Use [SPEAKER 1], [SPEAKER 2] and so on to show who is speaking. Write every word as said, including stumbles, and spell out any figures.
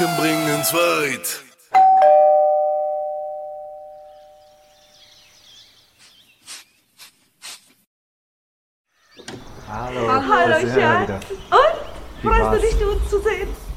[SPEAKER 1] bringen's weit.
[SPEAKER 2] Hallo.
[SPEAKER 3] Hallo, Schatz. Und?
[SPEAKER 2] Wie
[SPEAKER 3] Freust
[SPEAKER 2] war's?
[SPEAKER 3] du dich, uns zu sehen?